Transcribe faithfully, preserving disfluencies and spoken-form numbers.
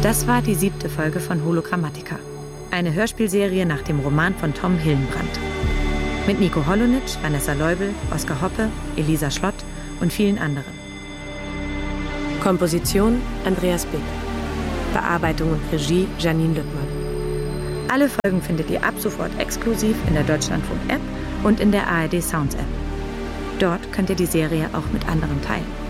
Das war die siebte Folge von Hologrammatica, eine Hörspielserie nach dem Roman von Tom Hillenbrand. Mit Nico Holonitsch, Vanessa Leubel, Oskar Hoppe, Elisa Schlott und vielen anderen. Komposition Andreas Bick. Bearbeitung und Regie Janine Lüttmann. Alle Folgen findet ihr ab sofort exklusiv in der Deutschlandfunk-App und in der A R D Sounds App. Dort könnt ihr die Serie auch mit anderen teilen.